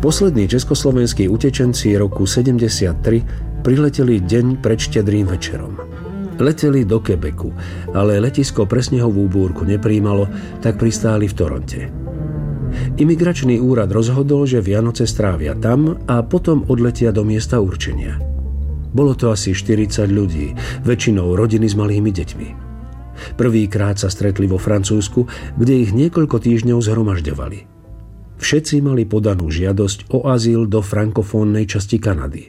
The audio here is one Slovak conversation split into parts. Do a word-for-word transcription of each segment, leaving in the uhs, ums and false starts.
Poslední československí utečenci roku sedemdesiattri prileteli deň pred štedrým večerom. Leteli do Quebecu, ale letisko pre snehovú búrku neprijímalo, tak pristáli v Toronte. Imigračný úrad rozhodol, že Vianoce strávia tam a potom odletia do miesta určenia. Bolo to asi štyridsať ľudí, väčšinou rodiny s malými deťmi. Prvýkrát sa stretli vo Francúzsku, kde ich niekoľko týždňov zhromažďovali. Všetci mali podanú žiadosť o azyl do frankofónnej časti Kanady.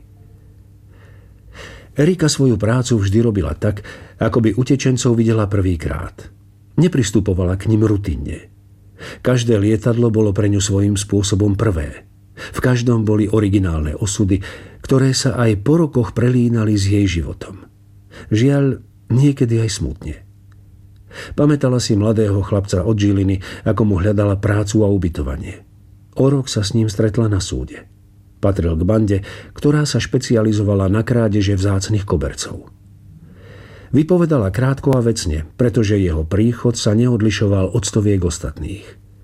Erika svoju prácu vždy robila tak, ako by utečencov videla prvýkrát. Nepristupovala k nim rutinne. Každé lietadlo bolo pre ňu svojím spôsobom prvé. V každom boli originálne osudy, ktoré sa aj po rokoch prelínali s jej životom. Žiaľ, niekedy aj smutne. Pamätala si mladého chlapca od Žiliny, ako mu hľadala prácu a ubytovanie. O rok sa s ním stretla na súde. Patril k bande, ktorá sa špecializovala na krádeže vzácnych kobercov. Vypovedala krátko a vecne, pretože jeho príchod sa neodlišoval od stoviek ostatných.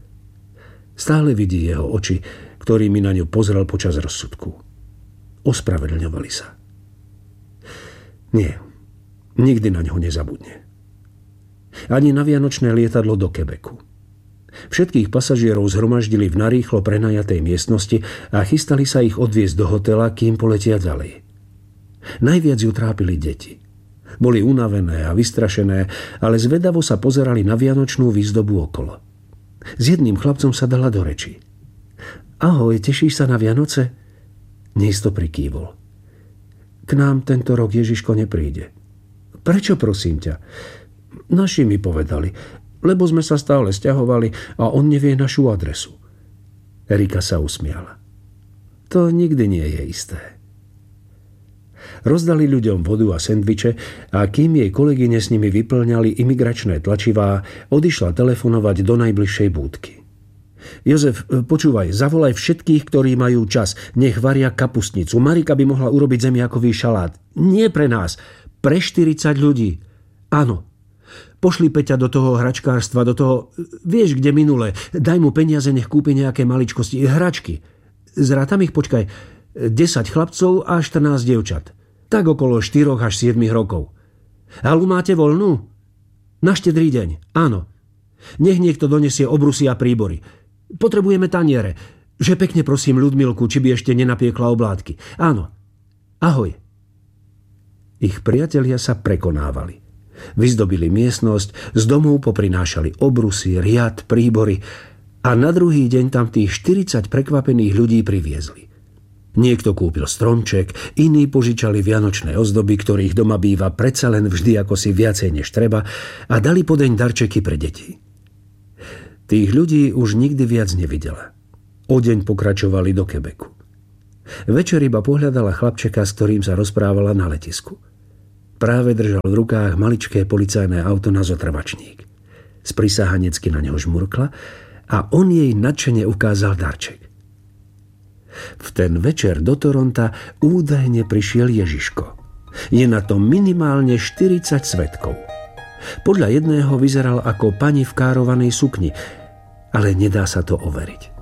Stále vidí jeho oči, ktorými na ňu pozrel počas rozsudku. Ospravedlňovali sa. Nie, nikdy na ňo nezabudne. Ani na vianočné lietadlo do Quebecu. Všetkých pasažierov zhromaždili v narýchlo prenajatej miestnosti a chystali sa ich odviesť do hotela, kým poletia ďalej. Najviac ju trápili deti. Boli unavené a vystrašené, ale zvedavo sa pozerali na vianočnú výzdobu okolo. S jedným chlapcom sa dala do reči. Ahoj, tešíš sa na Vianoce? Neisto prikývol. K nám tento rok Ježiško nepríde. Prečo, prosím ťa? Naši mi povedali, lebo sme sa stále sťahovali a on nevie našu adresu. Erika sa usmiala. To nikdy nie je isté. Rozdali ľuďom vodu a sendviče a kým jej kolegyne s nimi vyplňali imigračné tlačivá, odišla telefonovať do najbližšej búdky. Jozef, počúvaj, zavolaj všetkých, ktorí majú čas. Nech varia kapustnicu. Marika by mohla urobiť zemiakový šalát. Nie pre nás, pre štyridsať ľudí. Áno. Pošli Peťa do toho hračkárstva, do toho, vieš kde minule, daj mu peniaze, nech kúpi nejaké maličkosti, hračky. Zrátam ich, počkaj, desať chlapcov a štrnásť dievčat. Tak okolo štyroch až siedmich rokov. Halu máte voľnú? Na štedrý deň, áno. Nech niekto donesie obrusy a príbory. Potrebujeme taniere. Že pekne prosím Ľudmilku, či by ešte nenapiekla oblátky. Áno. Ahoj. Ich priatelia sa prekonávali. Vyzdobili miestnosť, z domov poprinášali obrusy, riad, príbory a na druhý deň tam tých štyridsať prekvapených ľudí priviezli. Niekto kúpil stromček, iní požičali vianočné ozdoby, ktorých doma býva predsa len vždy ako si viacej než treba a dali podeň darčeky pre deti. Tých ľudí už nikdy viac nevidela. O deň pokračovali do Quebecu. Večer iba pohľadala chlapčeka, s ktorým sa rozprávala na letisku. Práve držal v rukách maličké policajné auto na zotrvačník. Sprisahanecky na neho žmurkla a on jej nadšene ukázal darček. V ten večer do Toronta údajne prišiel Ježiško. Je na to minimálne štyridsať svedkov. Podľa jedného vyzeral ako pani v károvanej sukni, ale nedá sa to overiť.